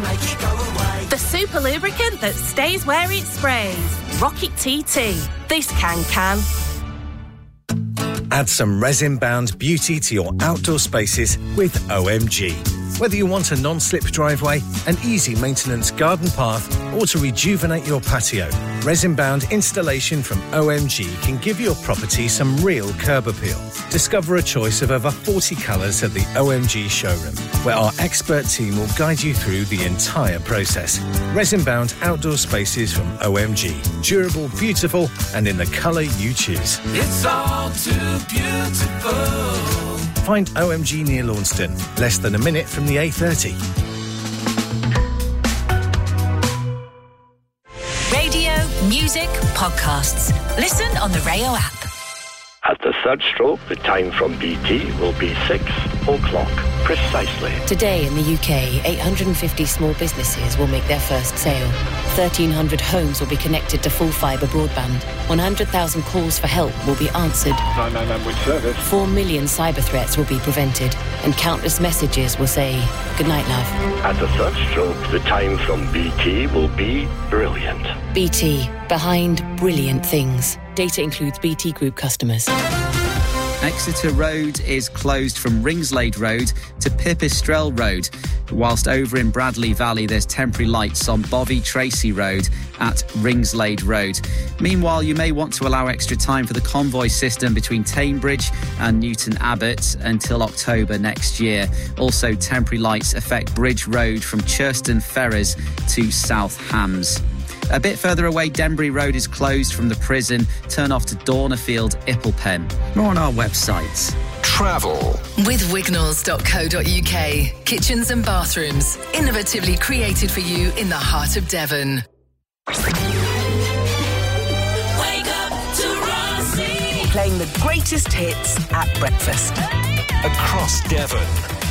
The super lubricant that stays where it sprays. Rocket TT. This can. Add some resin-bound beauty to your outdoor spaces with OMG. Whether you want a non-slip driveway, an easy maintenance garden path, or to rejuvenate your patio, resin-bound installation from OMG can give your property some real curb appeal. Discover a choice of over 40 colours at the OMG showroom, where our expert team will guide you through the entire process. Resin-bound outdoor spaces from OMG. Durable, beautiful, and in the colour you choose. It's all too beautiful. Find OMG near Launceston, less than a minute from the A30. Radio, music, podcasts. Listen on the Rayo app. At the third stroke, the time from BT will be 6 o'clock, precisely. Today in the UK, 850 small businesses will make their first sale. 1,300 homes will be connected to full fibre broadband. 100,000 calls for help will be answered. 999 with service. 4 million cyber threats will be prevented. And countless messages will say, "Good night, love." At the third stroke, the time from BT will be brilliant. BT, behind brilliant things. Data includes BT Group customers. Exeter Road is closed from Ringslade Road to Pipistrel Road, whilst over in Bradley Valley there's temporary lights on Bovey Tracy Road at Ringslade Road. Meanwhile, you may want to allow extra time for the convoy system between Tamebridge and Newton Abbot until October next year. Also, temporary lights affect Bridge Road from Churston Ferrers to South Hams. A bit further away, Denbury Road is closed from the prison. Turn off to Dornafield, Ipplepen. More on our website. Travel. With Wignalls.co.uk. Kitchens and bathrooms. Innovatively created for you in the heart of Devon. Wake up to Rossi. Playing the greatest hits at breakfast. Across Devon.